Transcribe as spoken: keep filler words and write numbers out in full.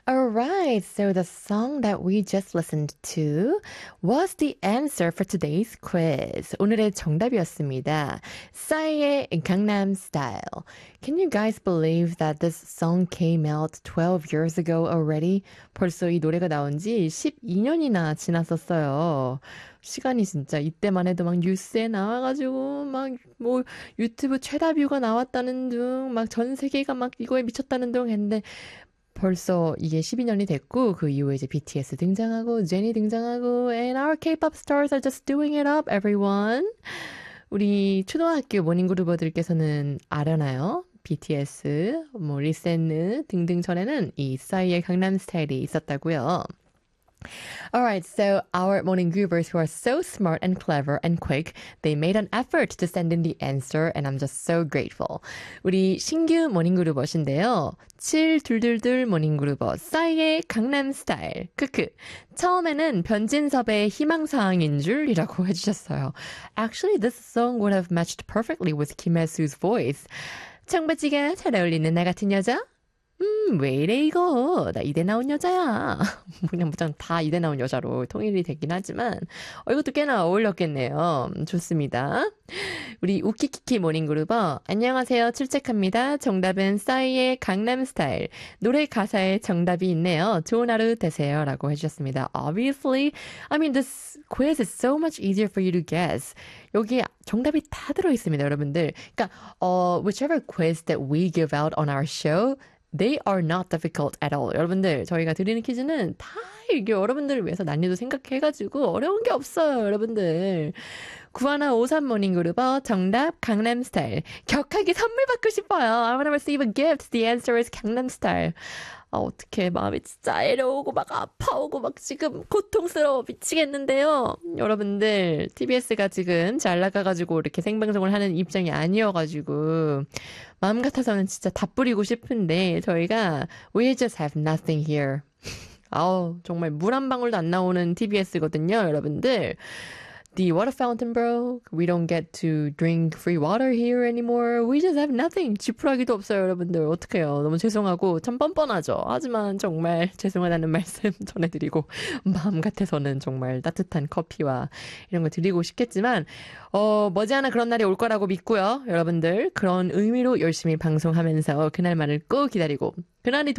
All right, so the song that we just listened to was the answer for today's quiz. 오늘의 정답이었습니다. 싸이의 Gangnam Style. Can you guys believe that this song came out twelve years ago already? 벌써 이 노래가 나온 지 십이 년이나 지났었어요. 시간이 진짜 이때만 해도 막 뉴스에 나와가지고 막 뭐 유튜브 최다 뷰가 나왔다는 둥 막 전 세계가 막 이거에 미쳤다는 둥 했는데 벌써 이게 십이 년이 됐고 그 이후에 이제 비티에스 등장하고 제니 등장하고 and our K-pop stars are just doing it up everyone. 우리 초등학교 모닝그룹어들께서는 아려나요? 비티에스, 뭐 리센느 등등 전에는 이 싸이의 강남 스타일이 있었다고요. Alright, so our morning groovers who are so smart and clever and quick, they made an effort to send in the answer and I'm just so grateful. 우리 신규 모닝 그루버신데요. 칠이이이 모닝 그루버 싸이의 강남 스타일. 크크. 처음에는 변진섭의 희망사항인 줄이라고 해주셨어요. Actually, this song would have matched perfectly with Kim Hae-soo's voice. 청바지가 잘 어울리는 나 같은 여자? 음, 왜 이래 이거? 나 이대 나온 여자야. 그냥 무장 다 이대 나온 여자로 통일이 되긴 하지만 어, 이것도 꽤나 어울렸겠네요. 좋습니다. 우리 우키키키 모닝그룹어 안녕하세요. 출첵합니다. 정답은 싸이의 강남스타일. 노래 가사에 정답이 있네요. 좋은 하루 되세요. 라고 해주셨습니다. Obviously, I mean this quiz is so much easier for you to guess. 여기 정답이 다 들어있습니다. 여러분들. 그러니까 어, whichever quiz that we give out on our show They are not difficult at all. 여러분들, 저희가 드리는 퀴즈는 다 이게 여러분들을 위해서 난이도 생각해가지고 어려운 게 없어요, 여러분들. 구하나오삼 모닝그룹어 정답 강남스타일. 격하게 선물 받고 싶어요. I want to receive a gift. The answer is 강남스타일. 아, 어떡해. 마음이 진짜 애려오고 막 아파오고 막 지금 고통스러워 미치겠는데요. 여러분들, 티비에스가 지금 잘 나가가지고 이렇게 생방송을 하는 입장이 아니어가지고 마음 같아서는 진짜 다 뿌리고 싶은데 저희가 We just have nothing here. 아우, 정말 물 한 방울도 안 나오는 티비에스거든요, 여러분들. The water fountain broke. We don't get to drink free water here anymore. We just have nothing. 지푸라기도 없어요, 여러분들. 어떡해요. 너무 죄송하고 참 뻔뻔하죠. 하지만 정말 죄송하다는 말씀 전해드리고 마음 같아서는 정말 따뜻한 커피와 이런 거 드리고 싶겠지만 어, 머지않아 그런 날이 올 거라고 믿고요. 여러분들 그런 의미로 열심히 방송하면서 그날만을 꼭 기다리고 그날이